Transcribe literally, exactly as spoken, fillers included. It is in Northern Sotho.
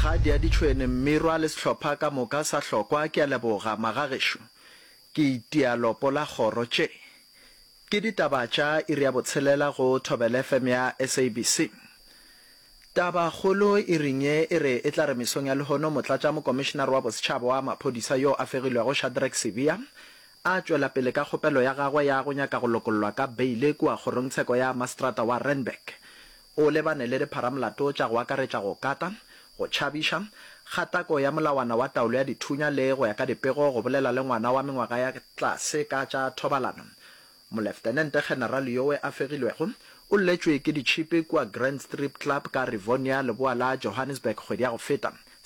Magadi a ditšhwene mmirwa le sehlopha ka moka sa hlokwa ke a leboga magagesho ke itia lopo la kgoro tše ke ditaba tša iri ya botshelela go Thobela F M ya S A B C. Taba kgolo e ringe e re e tla re mesong ya lehono motlatša mokomišenare wa bosetšhaba wa maphodisa yo a fegilwego Shadrack Sibiya a tšwela pele ka kgopelo ya gagwe ya go nyaka go lokollwa ka beile kua kgorongtsheko ya Mastrata wa Randburg. O lebane le dipharamolato tša go akaretša go kata go tšhabiša kgatako ya molawana wa taolo ya dithunya le go ya ka dipego go bolela le ngwana wa mengwaga ya tlase ka tša thobalano. Moleftenente General yowe a fegilwego o letšwe ke ditšhipi kua Grand Strip Club ka Rivonia leboa la Johannesburg kgwedi ya go feta